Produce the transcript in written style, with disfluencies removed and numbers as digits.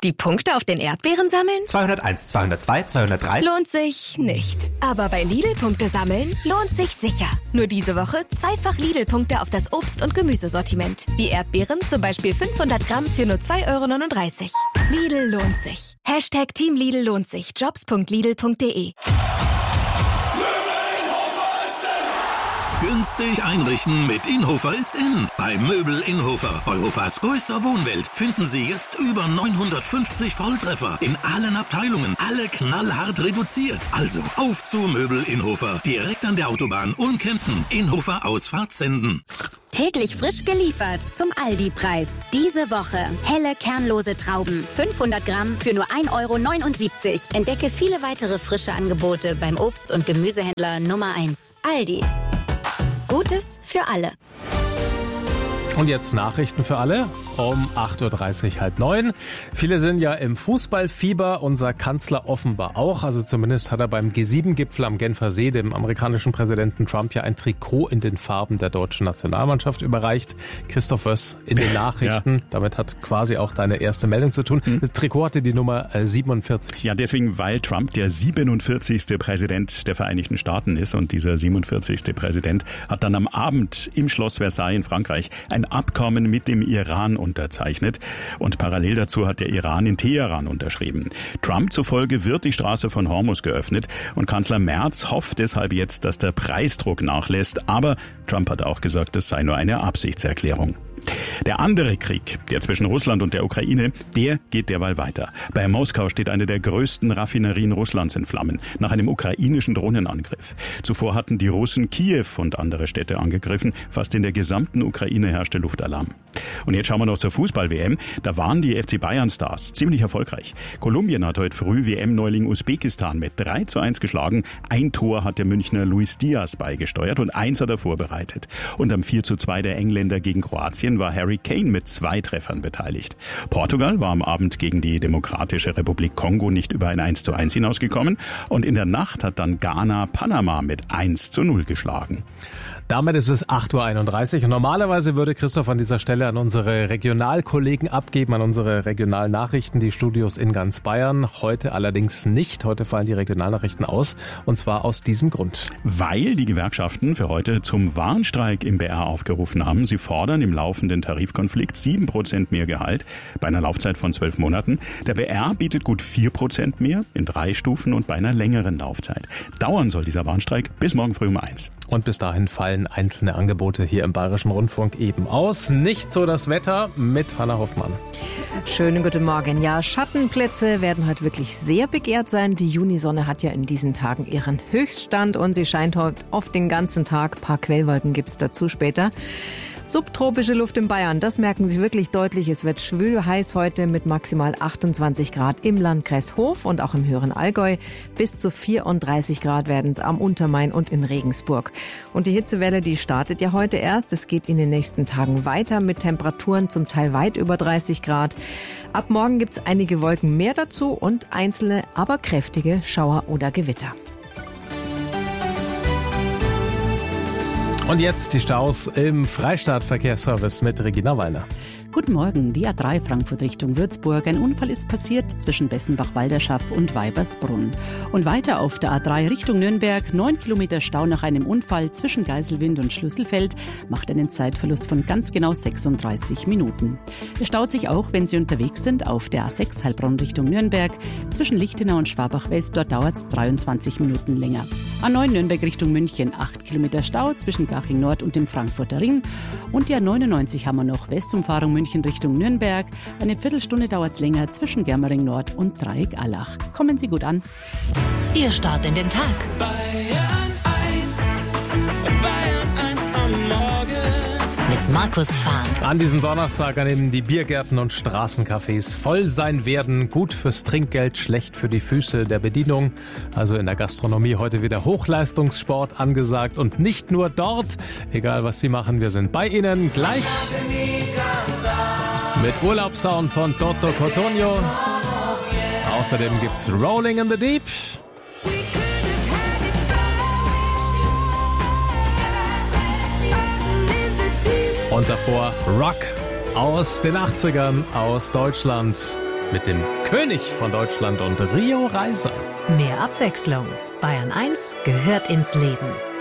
Die Punkte auf den Erdbeeren sammeln? 201, 202, 203. Lohnt sich nicht. Aber bei Lidl-Punkte sammeln lohnt sich sicher. Nur diese Woche zweifach Lidl-Punkte auf das Obst- und Gemüsesortiment. Wie Erdbeeren, zum Beispiel 500 Gramm für nur 2,39 €. Lidl lohnt sich. #Team Lidl lohnt sich. Jobs.lidl.de. Günstig einrichten mit Inhofer ist in. Bei Möbel Inhofer, Europas größter Wohnwelt, finden Sie jetzt über 950 Volltreffer in allen Abteilungen. Alle knallhart reduziert. Also auf zu Möbel Inhofer. Direkt an der Autobahn Ulm-Kempten. Inhofer Ausfahrt Senden. Täglich frisch geliefert zum Aldi-Preis. Diese Woche helle kernlose Trauben, 500 Gramm für nur 1,79 €. Entdecke viele weitere frische Angebote beim Obst- und Gemüsehändler Nummer 1. Aldi. Gutes für alle. Und jetzt Nachrichten für alle um 8:30 Uhr, 8:30. Viele sind ja im Fußballfieber, unser Kanzler offenbar auch. Also zumindest hat er beim G7-Gipfel am Genfer See dem amerikanischen Präsidenten Trump ja ein Trikot in den Farben der deutschen Nationalmannschaft überreicht. Christoph Wöss in den Nachrichten. Ja. Damit hat quasi auch deine erste Meldung zu tun. Das Trikot hatte die Nummer 47. Ja, deswegen, weil Trump der 47. Präsident der Vereinigten Staaten ist. Und dieser 47. Präsident hat dann am Abend im Schloss Versailles in Frankreich ein Abkommen mit dem Iran unterzeichnet. Und parallel dazu hat der Iran in Teheran unterschrieben. Trump zufolge wird die Straße von Hormuz geöffnet. Und Kanzler Merz hofft deshalb jetzt, dass der Preisdruck nachlässt. Aber Trump hat auch gesagt, es sei nur eine Absichtserklärung. Der andere Krieg, der zwischen Russland und der Ukraine, der geht derweil weiter. Bei Moskau steht eine der größten Raffinerien Russlands in Flammen, nach einem ukrainischen Drohnenangriff. Zuvor hatten die Russen Kiew und andere Städte angegriffen. Fast in der gesamten Ukraine herrschte Luftalarm. Und jetzt schauen wir noch zur Fußball-WM. Da waren die FC Bayern-Stars ziemlich erfolgreich. Kolumbien hat heute früh WM-Neuling Usbekistan mit 3:1 geschlagen. Ein Tor hat der Münchner Luis Diaz beigesteuert und eins hat er vorbereitet. Und am 4:2 der Engländer gegen Kroatien war Harry Kane mit 2 Treffern beteiligt. Portugal war am Abend gegen die Demokratische Republik Kongo nicht über ein 1:1 hinausgekommen. Und in der Nacht hat dann Ghana Panama mit 1:0 geschlagen. Damit ist es 8:31 Uhr. Und normalerweise würde Christoph an dieser Stelle an unsere Regionalkollegen abgeben, an unsere Regionalnachrichten, die Studios in ganz Bayern. Heute allerdings nicht. Heute fallen die Regionalnachrichten aus. Und zwar aus diesem Grund. Weil die Gewerkschaften für heute zum Warnstreik im BR aufgerufen haben. Sie fordern im laufenden Tarifkonflikt 7% mehr Gehalt bei einer Laufzeit von 12 Monaten. Der BR bietet gut 4% mehr in 3 Stufen und bei einer längeren Laufzeit. Dauern soll dieser Warnstreik bis morgen früh um 1. Und bis dahin fallen einzelne Angebote hier im Bayerischen Rundfunk eben aus. Nicht so das Wetter mit Hanna Hoffmann. Schönen guten Morgen. Ja, Schattenplätze werden heute wirklich sehr begehrt sein. Die Junisonne hat ja in diesen Tagen ihren Höchststand und sie scheint heute oft den ganzen Tag. Ein paar Quellwolken gibt's dazu später. Subtropische Luft in Bayern, das merken Sie wirklich deutlich. Es wird schwül heiß heute mit maximal 28 Grad im Landkreis Hof und auch im höheren Allgäu. Bis zu 34 Grad werden es am Untermain und in Regensburg. Und die Hitzewelle, die startet ja heute erst. Es geht in den nächsten Tagen weiter mit Temperaturen zum Teil weit über 30 Grad. Ab morgen gibt es einige Wolken mehr dazu und einzelne, aber kräftige Schauer oder Gewitter. Und jetzt die Staus im Freistaat-Verkehrsservice mit Regina Wallner. Guten Morgen, die A3 Frankfurt Richtung Würzburg. Ein Unfall ist passiert zwischen Bessenbach-Walderschaff und Weibersbrunn. Und weiter auf der A3 Richtung Nürnberg. 9 Kilometer Stau nach einem Unfall zwischen Geiselwind und Schlüsselfeld macht einen Zeitverlust von ganz genau 36 Minuten. Es staut sich auch, wenn Sie unterwegs sind, auf der A6 Heilbronn Richtung Nürnberg. Zwischen Lichtenau und Schwabach-West, dort dauert es 23 Minuten länger. A9 Nürnberg Richtung München, 8 Kilometer Stau zwischen Garching Nord und dem Frankfurter Ring. Und die A99 haben wir noch Westumfahrung München Richtung Nürnberg. Eine Viertelstunde dauert es länger zwischen Germering Nord und Dreieck Allach. Kommen Sie gut an. Ihr Start in den Tag. Bayern 1 am Morgen. Mit Markus Fahn. An diesem Donnerstag, an dem die Biergärten und Straßencafés voll sein werden. Gut fürs Trinkgeld, schlecht für die Füße der Bedienung. Also in der Gastronomie heute wieder Hochleistungssport angesagt. Und nicht nur dort. Egal was Sie machen, wir sind bei Ihnen gleich. Mit Urlaubssound von Toto Cotugno. Außerdem gibt's Rolling in the Deep. Und davor Rock aus den 80ern, aus Deutschland. mit dem König von Deutschland und Rio Reiser. Mehr Abwechslung. Bayern 1 gehört ins Leben.